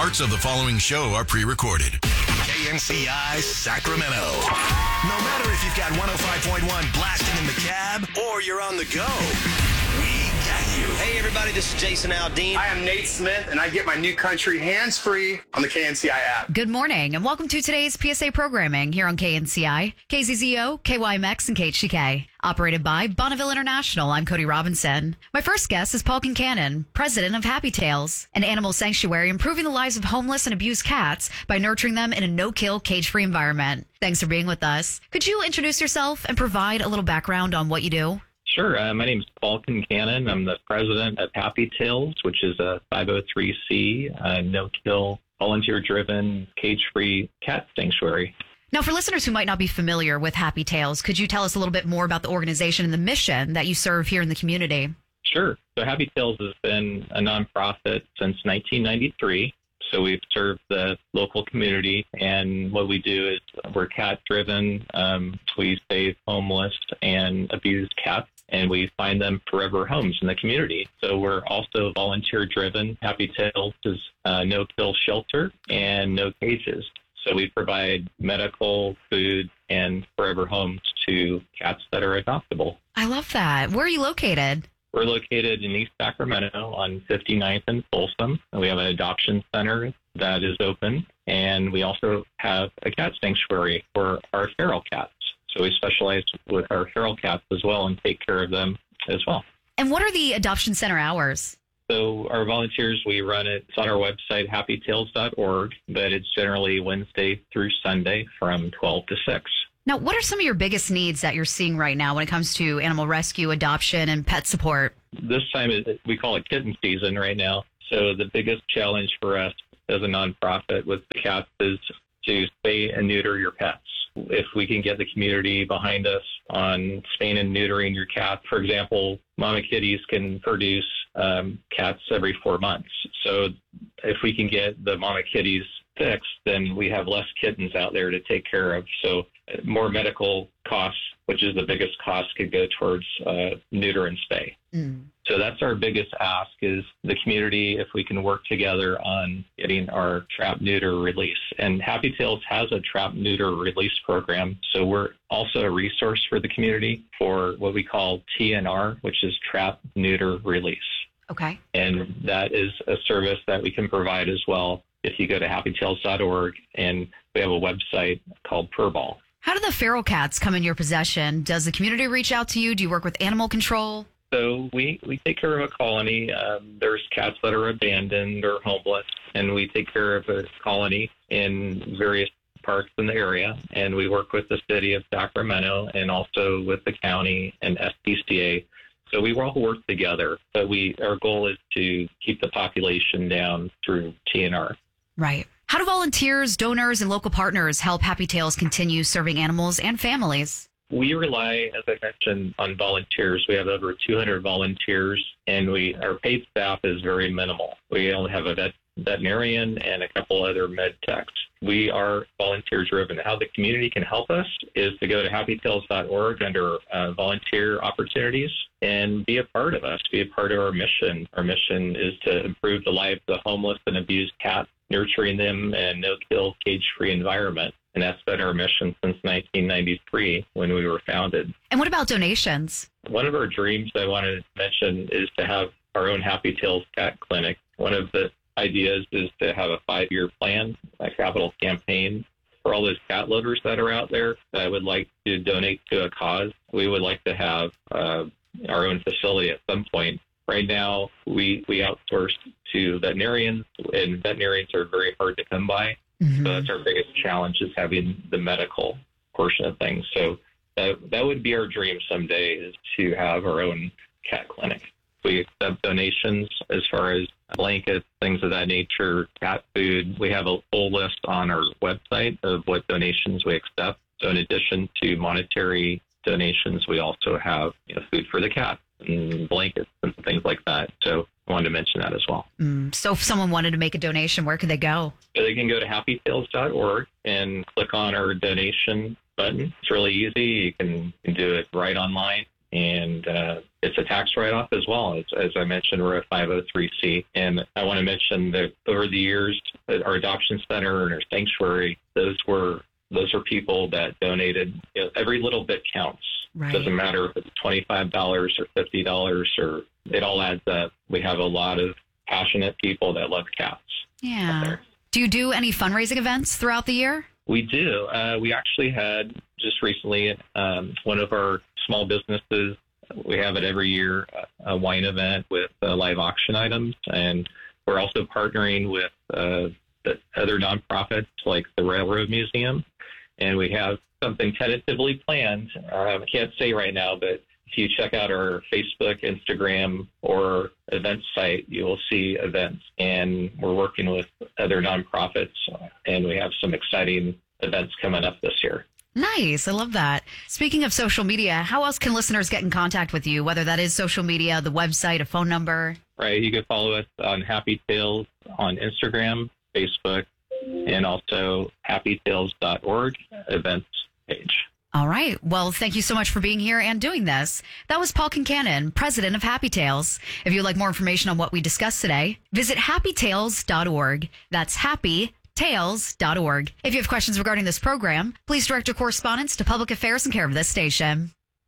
Parts of the following show are pre-recorded. KNCI Sacramento. No matter if you've got 105.1 blasting in the cab or you're on the go, we got you. Hey everybody, this is Jason Aldean. I am Nate Smith, and I get my new country hands-free on the KNCI app. Good morning, and welcome to today's PSA programming here on KNCI, KZZO, KYMX, and KHTK. Operated by Bonneville International, I'm Cody Robinson. My first guest is Paul Kincannon, president of Happy Tails, an animal sanctuary improving the lives of homeless and abused cats by nurturing them in a no-kill, cage-free environment. Thanks for being with us. Could you introduce yourself and provide a little background on what you do? Sure. My name is Paul Kincannon. I'm the president of Happy Tails, which is a 503c, no-kill, volunteer-driven, cage-free cat sanctuary. Now, for listeners who might not be familiar with Happy Tails, could you tell us a little bit more about the organization and the mission that you serve here in the community? Sure. So Happy Tails has been a nonprofit since 1993. So we've served the local community, and what we do is we're cat-driven. We save homeless and abused cats, and we find them forever homes in the community. So we're also volunteer-driven. Happy Tails is no-kill shelter and no cages. So we provide medical, food, and forever homes to cats that are adoptable. I love that. Where are you located? We're located in East Sacramento on 59th and Folsom. And we have an adoption center that is open. And we also have a cat sanctuary for our feral cats. So we specialize with our feral cats as well and take care of them as well. And what are the adoption center hours? So our volunteers, we run it. It's on our website, happytails.org, but it's generally Wednesday through Sunday from 12 to 6. Now, what are some of your biggest needs that you're seeing right now when it comes to animal rescue, adoption, and pet support? This time, we call it kitten season right now. So the biggest challenge for us as a nonprofit with the cats is to spay and neuter your pets. If we can get the community behind us on spaying and neutering your cat, for example, mama kitties can produce cats every 4 months. So if we can get the mama kitties fixed, then we have less kittens out there to take care of. So more medical costs, which is the biggest cost, could go towards neuter and spay. So that's our biggest ask is the community, if we can work together on getting our trap neuter release. And Happy Tails has a trap neuter release program. So we're also a resource for the community for what we call TNR, which is trap neuter release. Okay. And that is a service that we can provide as well if you go to happytails.org, and we have a website called Purball. How do the feral cats come in your possession? Does the community reach out to you? Do you work with animal control? So we take care of a colony. There's cats that are abandoned or homeless, and we take care of a colony in various parks in the area. And we work with the city of Sacramento and also with the county and SPCA. So we all work together, but our goal is to keep the population down through TNR. Right. How do volunteers, donors, and local partners help Happy Tails continue serving animals and families? We rely, as I mentioned, on volunteers. We have over 200 volunteers, and our paid staff is very minimal. We only have a veterinarian and a couple other med techs. We are volunteer-driven. How the community can help us is to go to happytails.org under volunteer opportunities and be a part of us, be a part of our mission. Our mission is to improve the lives of homeless and abused cats, nurturing them in a no-kill, cage-free environment. And that's been our mission since 1993 when we were founded. And what about donations? One of our dreams I wanted to mention is to have our own Happy Tails Cat Clinic. One of the ideas is to have a 5-year plan, a capital campaign for all those cat lovers that are out there that would like to donate to a cause. We would like to have our own facility at some point. Right now, we outsource to veterinarians, and veterinarians are very hard to come by. So that's our biggest challenge is having the medical portion of things. So that would be our dream someday is to have our own cat clinic. We accept donations as far as blankets, things of that nature, cat food. We have a full list on our website of what donations we accept. So in addition to monetary donations, we also have food for the cat and blankets and things like that. So I wanted to mention that as well. So if someone wanted to make a donation, where could they go? So they can go to happytails.org and click on our donation button. It's really easy. You can do it right online. And it's a tax write-off as well. As I mentioned, we're a 503C. And I want to mention that over the years, our adoption center and our sanctuary, those are people that donated. Every little bit counts. Right. Doesn't matter if it's $25 or $50 or it all adds up. We have a lot of passionate people that love cats. Yeah. Do you do any fundraising events throughout the year? We do. We actually had just recently one of our small businesses. We have it every year, a wine event with live auction items. And we're also partnering with the other nonprofits like the Railroad Museum. And we have something tentatively planned. I can't say right now, but if you check out our Facebook, Instagram, or events site, you will see events. And we're working with other nonprofits, and we have some exciting events coming up this year. Nice. I love that. Speaking of social media, how else can listeners get in contact with you, whether that is social media, the website, a phone number? Right. You can follow us on Happy Tales on Instagram, Facebook, and also happytales.org events page. All right. Well, thank you so much for being here and doing this. That was Paul Kincannon, president of Happy Tales. If you'd like more information on what we discussed today, visit happytales.org. That's happytales.org. If you have questions regarding this program, please direct your correspondence to Public Affairs in care of this station.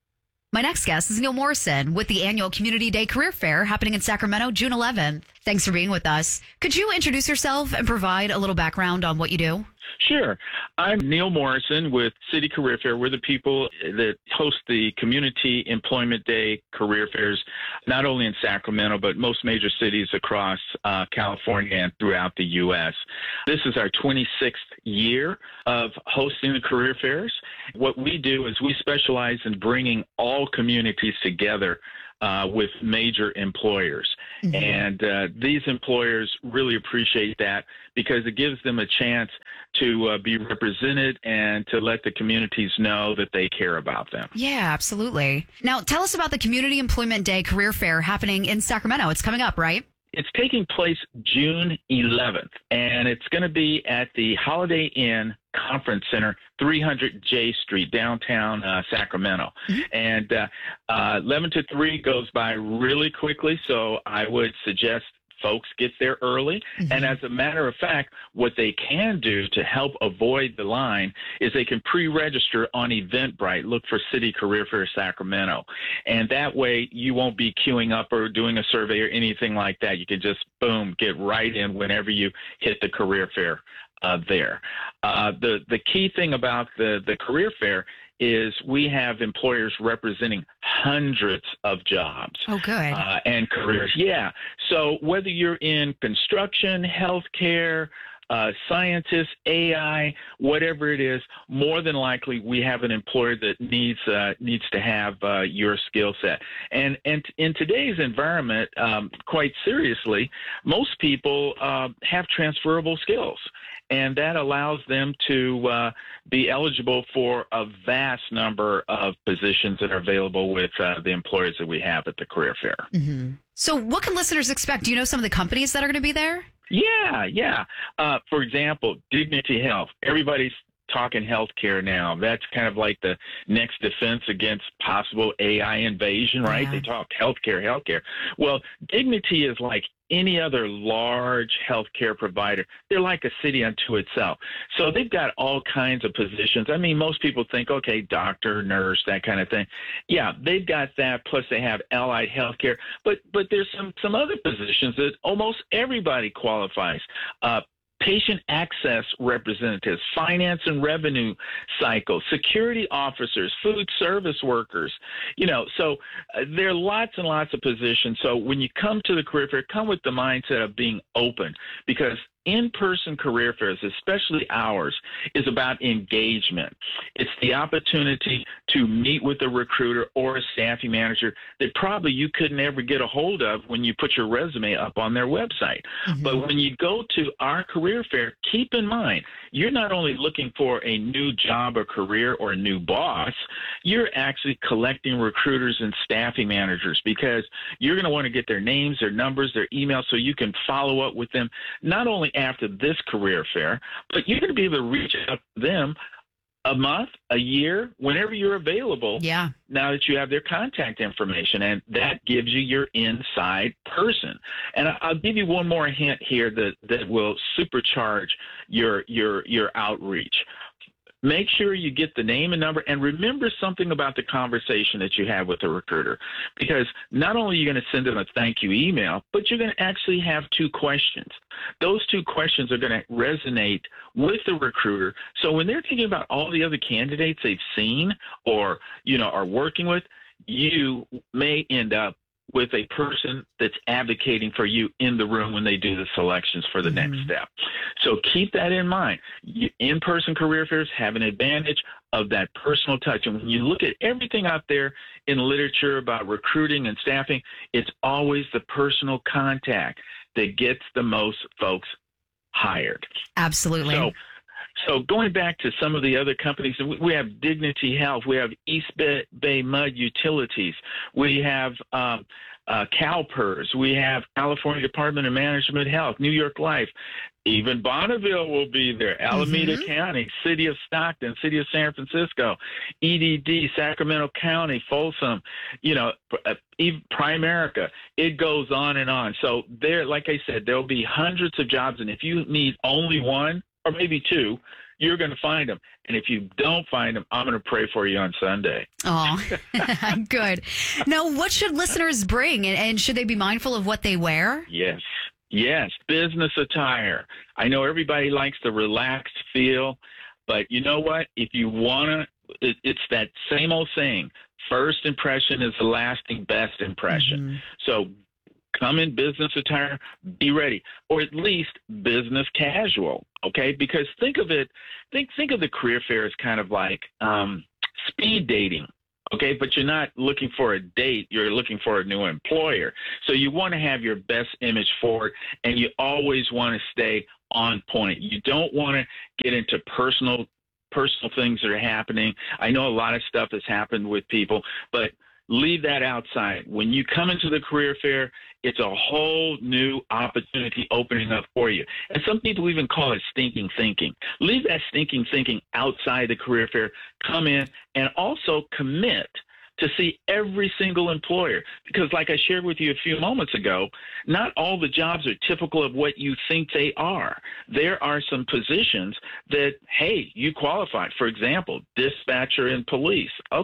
My next guest is Neil Morrison with the annual Community Day Career Fair happening in Sacramento, June 11th. Thanks for being with us. Could you introduce yourself and provide a little background on what you do? Sure. I'm Neil Morrison with City Career Fair. We're the people that host the Community Employment Day Career Fairs, not only in Sacramento, but most major cities across California and throughout the U.S. This is our 26th year of hosting the career fairs. What we do is we specialize in bringing all communities together with major employers. Mm-hmm. And these employers really appreciate that because it gives them a chance to be represented and to let the communities know that they care about them. Yeah, absolutely. Now, tell us about the Community Employment Day Career Fair happening in Sacramento. It's coming up, right? It's taking place June 11th, and it's going to be at the Holiday Inn Conference Center, 300 J Street, downtown Sacramento. Mm-hmm. And 11 to 3 goes by really quickly, so I would suggest folks get there early. Mm-hmm. And as a matter of fact, what they can do to help avoid the line is they can pre-register on Eventbrite. Look for City Career Fair Sacramento. And that way you won't be queuing up or doing a survey or anything like that. You can just, boom, get right in whenever you hit the career fair there. The key thing about the career fair is we have employers representing hundreds of jobs. Oh, good. And careers. Yeah. So whether you're in construction, healthcare, scientists, AI, whatever it is, more than likely we have an employer that needs to have your skill set. And in today's environment, quite seriously, most people have transferable skills. And that allows them to be eligible for a vast number of positions that are available with the employers that we have at the career fair. Mm-hmm. So what can listeners expect? Do you know some of the companies that are going to be there? Yeah. For example, Dignity Health. Everybody's talking healthcare now. That's kind of like the next defense against possible AI invasion, right? Yeah. They talk healthcare. Well, Dignity is like any other large healthcare provider. They're like a city unto itself. So they've got all kinds of positions. I mean, most people think, okay, doctor, nurse, that kind of thing. Yeah, they've got that, plus they have allied healthcare. But there's some other positions that almost everybody qualifies. Patient access representatives, finance and revenue cycle, security officers, food service workers, so there are lots and lots of positions. So when you come to the career fair, come with the mindset of being open, because in-person career fairs, especially ours, is about engagement. It's the opportunity to meet with a recruiter or a staffing manager that probably you couldn't ever get a hold of when you put your resume up on their website. Mm-hmm. But when you go to our career fair, keep in mind, you're not only looking for a new job or career or a new boss, you're actually collecting recruiters and staffing managers, because you're going to want to get their names, their numbers, their emails, so you can follow up with them, not only after this career fair, but you're going to be able to reach out to them a month, a year, whenever you're available. Yeah. Now that you have their contact information, and that gives you your inside person. And I'll give you one more hint here that will supercharge your outreach. Make sure you get the name and number, and remember something about the conversation that you have with the recruiter, because not only are you going to send them a thank you email, but you're going to actually have 2 questions. Those 2 questions are going to resonate with the recruiter. So when they're thinking about all the other candidates they've seen or, are working with, you may end up with a person that's advocating for you in the room when they do the selections for the next step. So keep that in mind. In-person career fairs have an advantage of that personal touch. And when you look at everything out there in literature about recruiting and staffing, it's always the personal contact that gets the most folks hired. Absolutely. So going back to some of the other companies, we have Dignity Health, we have East Bay Mud Utilities, we have CalPERS, we have California Department of Management Health, New York Life, even Bonneville will be there, Alameda County, City of Stockton, City of San Francisco, EDD, Sacramento County, Folsom, even Primerica. It goes on and on. So there, like I said, there'll be hundreds of jobs, and if you need only one, or maybe 2, you're going to find them. And if you don't find them, I'm going to pray for you on Sunday. Oh, good. Now, what should listeners bring, and should they be mindful of what they wear? Yes. Business attire. I know everybody likes the relaxed feel, but you know what? If you want to, it's that same old saying, first impression is the lasting best impression. So come in business attire, be ready, or at least business casual, okay? Because think of it, think of the career fair as kind of like speed dating, okay? But you're not looking for a date, you're looking for a new employer. So you want to have your best image forward, and you always want to stay on point. You don't want to get into personal things that are happening. I know a lot of stuff has happened with people, but leave that outside. When you come into the career fair, it's a whole new opportunity opening up for you. And some people even call it stinking thinking. Leave that stinking thinking outside the career fair. Come in and also commit to see every single employer. Because like I shared with you a few moments ago, not all the jobs are typical of what you think they are. There are some positions that, hey, you qualified. For example, dispatcher in police.